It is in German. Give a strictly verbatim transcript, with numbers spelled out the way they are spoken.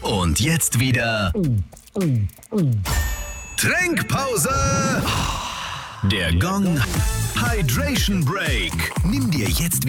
Und jetzt wieder Trinkpause. Der Gong Hydration Break. Nimm dir jetzt